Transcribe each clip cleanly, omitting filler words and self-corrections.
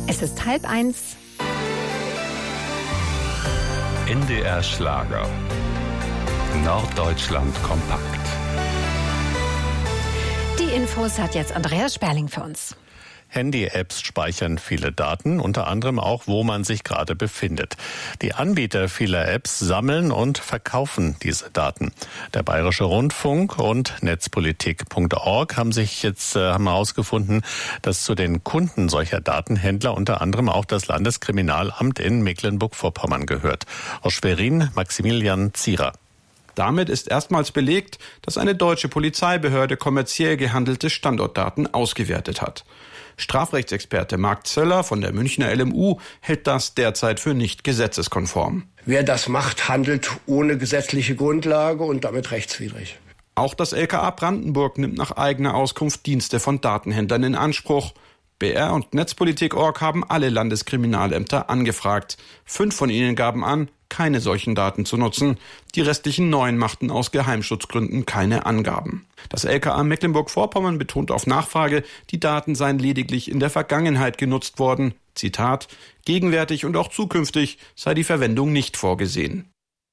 Es ist 12:30. NDR Schlager. Norddeutschland kompakt. Die Infos hat jetzt Andreas Sperling für uns. Handy-Apps speichern viele Daten, unter anderem auch, wo man sich gerade befindet. Die Anbieter vieler Apps sammeln und verkaufen diese Daten. Der Bayerische Rundfunk und Netzpolitik.org haben herausgefunden, dass zu den Kunden solcher Datenhändler unter anderem auch das Landeskriminalamt in Mecklenburg-Vorpommern gehört. Aus Schwerin, Maximilian Zierer. Damit ist erstmals belegt, dass eine deutsche Polizeibehörde kommerziell gehandelte Standortdaten ausgewertet hat. Strafrechtsexperte Marc Zöller von der Münchner LMU hält das derzeit für nicht gesetzeskonform. Wer das macht, handelt ohne gesetzliche Grundlage und damit rechtswidrig. Auch das LKA Brandenburg nimmt nach eigener Auskunft Dienste von Datenhändlern in Anspruch. BR und Netzpolitik.org haben alle Landeskriminalämter angefragt. 5 von ihnen gaben an, keine solchen Daten zu nutzen. Die restlichen 9 machten aus Geheimschutzgründen keine Angaben. Das LKA Mecklenburg-Vorpommern betont auf Nachfrage, die Daten seien lediglich in der Vergangenheit genutzt worden. Zitat: Gegenwärtig und auch zukünftig sei die Verwendung nicht vorgesehen.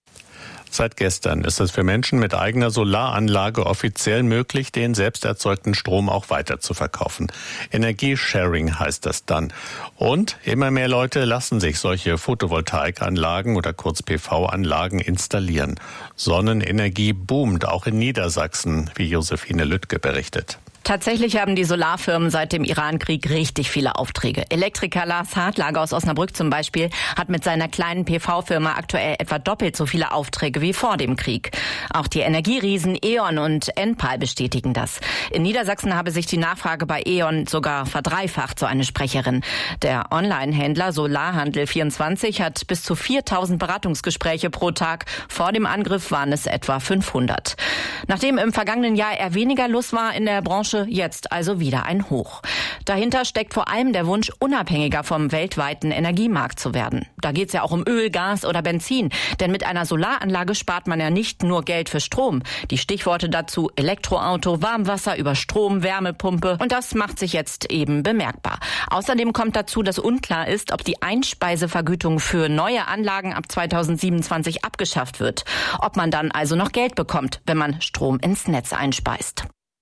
Seit gestern ist es für Menschen mit eigener Solaranlage offiziell möglich, den selbst erzeugten Strom auch weiter zu verkaufen. Energiesharing heißt das dann. Und immer mehr Leute lassen sich solche Photovoltaikanlagen oder kurz PV-Anlagen installieren. Sonnenenergie boomt auch in Niedersachsen, wie Josephine Lüttke berichtet. Tatsächlich haben die Solarfirmen seit dem Irankrieg richtig viele Aufträge. Elektriker Lars Hartlager aus Osnabrück zum Beispiel hat mit seiner kleinen PV-Firma aktuell etwa doppelt so viele Aufträge wie vor dem Krieg. Auch die Energieriesen E.ON und Enpal bestätigen das. In Niedersachsen habe sich die Nachfrage bei E.ON sogar verdreifacht, so eine Sprecherin. Der Online-Händler Solarhandel24 hat bis zu 4.000 Beratungsgespräche pro Tag. Vor dem Angriff waren es etwa 500. Nachdem im vergangenen Jahr eher weniger Los war in der Branche, jetzt also wieder ein Hoch. Dahinter steckt vor allem der Wunsch, unabhängiger vom weltweiten Energiemarkt zu werden. Da geht es ja auch um Öl, Gas oder Benzin. Denn mit einer Solaranlage spart man ja nicht nur Geld für Strom. Die Stichworte dazu: Elektroauto, Warmwasser über Strom, Wärmepumpe. Und das macht sich jetzt eben bemerkbar. Außerdem kommt dazu, dass unklar ist, ob die Einspeisevergütung für neue Anlagen ab 2027 abgeschafft wird. Ob man dann also noch Geld bekommt, wenn man Strom ins Netz einspeist.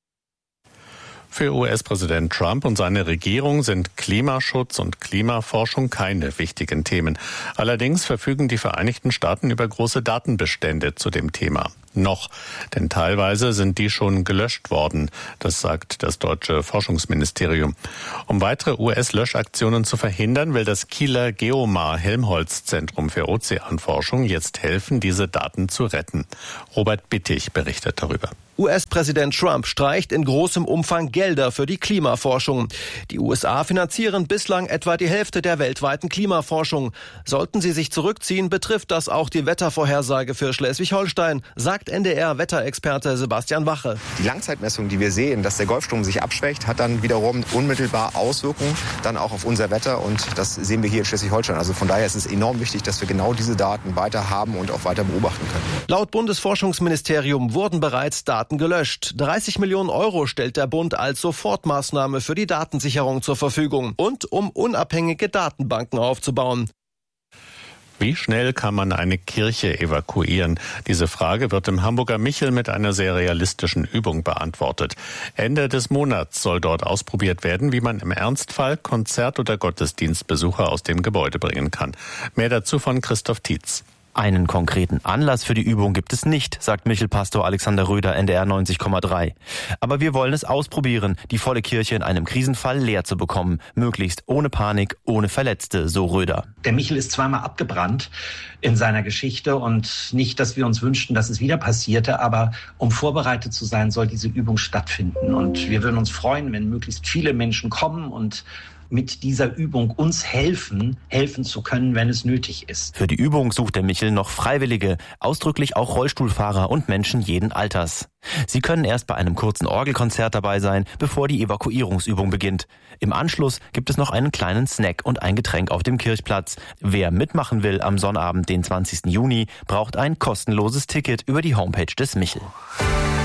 Für US-Präsident Trump und seine Regierung sind Klimaschutz und Klimaforschung keine wichtigen Themen. Allerdings verfügen die Vereinigten Staaten über große Datenbestände zu dem Thema. Noch, denn teilweise sind die schon gelöscht worden, das sagt das deutsche Forschungsministerium. Um weitere US-Löschaktionen zu verhindern, will das Kieler Geomar-Helmholtz-Zentrum für Ozeanforschung jetzt helfen, diese Daten zu retten. Robert Bittig berichtet darüber. US-Präsident Trump streicht in großem Umfang Gelder für die Klimaforschung. Die USA finanzieren bislang etwa die Hälfte der weltweiten Klimaforschung. Sollten sie sich zurückziehen, betrifft das auch die Wettervorhersage für Schleswig-Holstein, sagt NDR-Wetterexperte Sebastian Wache. Die Langzeitmessung, die wir sehen, dass der Golfstrom sich abschwächt, hat dann wiederum unmittelbar Auswirkungen dann auch auf unser Wetter. Und das sehen wir hier in Schleswig-Holstein. Also von daher ist es enorm wichtig, dass wir genau diese Daten weiter haben und auch weiter beobachten können. Laut Bundesforschungsministerium wurden bereits Daten gelöscht. 30 Millionen Euro stellt der Bund als Sofortmaßnahme für die Datensicherung zur Verfügung und um unabhängige Datenbanken aufzubauen. Wie schnell kann man eine Kirche evakuieren? Diese Frage wird im Hamburger Michel mit einer sehr realistischen Übung beantwortet. Ende des Monats soll dort ausprobiert werden, wie man im Ernstfall Konzert- oder Gottesdienstbesucher aus dem Gebäude bringen kann. Mehr dazu von Christoph Tietz. Einen konkreten Anlass für die Übung gibt es nicht, sagt Michelpastor Alexander Röder, NDR 90,3. Aber wir wollen es ausprobieren, die volle Kirche in einem Krisenfall leer zu bekommen. Möglichst ohne Panik, ohne Verletzte, so Röder. Der Michel ist zweimal abgebrannt in seiner Geschichte und nicht, dass wir uns wünschten, dass es wieder passierte, aber um vorbereitet zu sein, soll diese Übung stattfinden. Und wir würden uns freuen, wenn möglichst viele Menschen kommen und mit dieser Übung uns helfen zu können, wenn es nötig ist. Für die Übung sucht der Michel noch Freiwillige, ausdrücklich auch Rollstuhlfahrer und Menschen jeden Alters. Sie können erst bei einem kurzen Orgelkonzert dabei sein, bevor die Evakuierungsübung beginnt. Im Anschluss gibt es noch einen kleinen Snack und ein Getränk auf dem Kirchplatz. Wer mitmachen will am Sonnabend, den 20. Juni, braucht ein kostenloses Ticket über die Homepage des Michel.